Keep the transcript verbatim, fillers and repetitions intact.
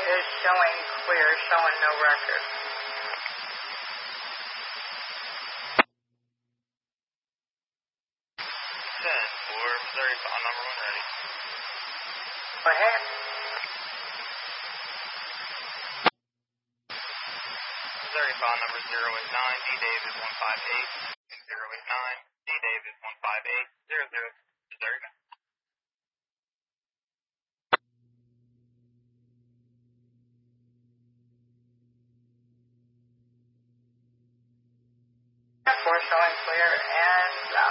is showing clear, showing no record. ten for Missouri, file number one ready. Go ahead. Missouri, file number zero eight nine, D Davis one five eight, zero eight nine, D Davis one five eight, zero zero, Missouri. four showing clear, and uh,